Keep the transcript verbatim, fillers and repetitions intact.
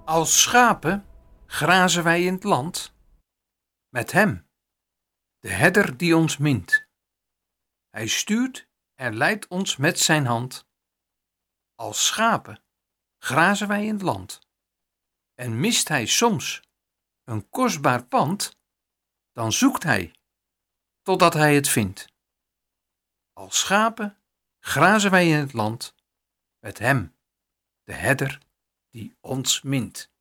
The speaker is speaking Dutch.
Als schapen grazen wij in het land, met hem, de herder die ons mint. Hij stuurt en leidt ons met zijn hand. Als schapen grazen wij in het land, en mist hij soms een kostbaar pand, dan zoekt hij totdat hij het vindt. Als schapen grazen wij in het land, met hem, de herder die ons mint.